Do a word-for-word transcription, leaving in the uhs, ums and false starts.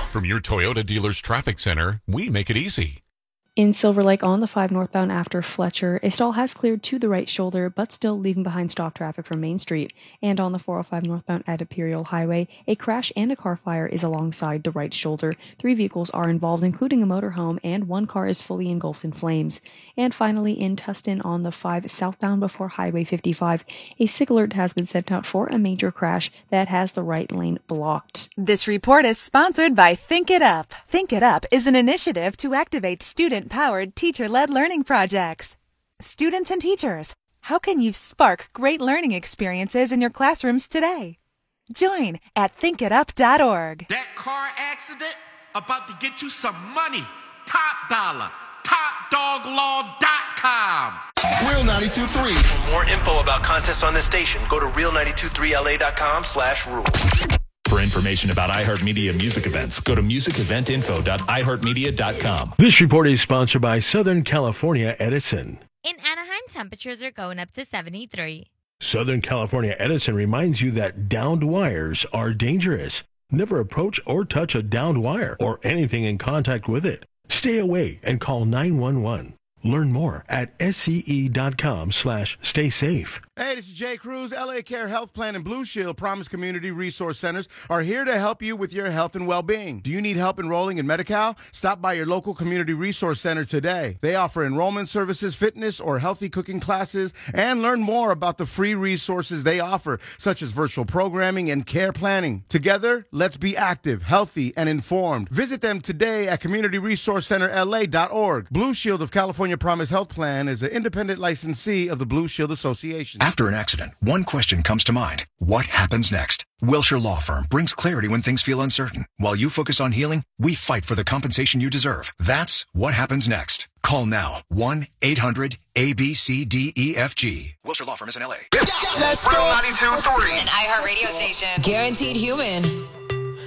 From your Toyota dealer's traffic center, we make it easy. In Silver Lake on the five northbound after Fletcher, a stall has cleared to the right shoulder, but still leaving behind stop traffic from Main Street. And on the four oh five northbound at Imperial Highway, a crash and a car fire is alongside the right shoulder. Three vehicles are involved, including a motorhome, and one car is fully engulfed in flames. And finally, in Tustin on the five southbound before Highway fifty-five, a SIG alert has been sent out for a major crash that has the right lane blocked. This report is sponsored by Think It Up. Think It Up is an initiative to activate student powered teacher-led learning projects. Students and teachers, how can you spark great learning experiences in your classrooms today? Join at think it up dot org. That car accident about to get you some money. Top dollar. top dog law dot com. Real ninety-two point three. For more info about contests on this station, go to real nine two three L A dot com slash rules. For information about iHeartMedia music events, go to music event info dot i heart media dot com. This report is sponsored by Southern California Edison. In Anaheim, temperatures are going up to seventy-three. Southern California Edison reminds you that downed wires are dangerous. Never approach or touch a downed wire or anything in contact with it. Stay away and call nine one one. Learn more at S-C-E.com slash stay safe. Hey, this is Jay Cruz. L A Care Health Plan and Blue Shield Promise Community Resource Centers are here to help you with your health and well-being. Do you need help enrolling in Medi-Cal? Stop by your local community resource center today. They offer enrollment services, fitness, or healthy cooking classes, and learn more about the free resources they offer, such as virtual programming and care planning. Together, let's be active, healthy, and informed. Visit them today at community resource center L A dot org. Blue Shield of California Promise Health Plan is an independent licensee of the Blue Shield Association. After an accident, one question comes to mind. What happens next? Wilshire Law Firm brings clarity when things feel uncertain. While you focus on healing, we fight for the compensation you deserve. That's what happens next. Call now. one eight hundred A B C D E F G. Wilshire Law Firm is in L A. Let's go. ninety-two point three. An iHeart radio station. Guaranteed human.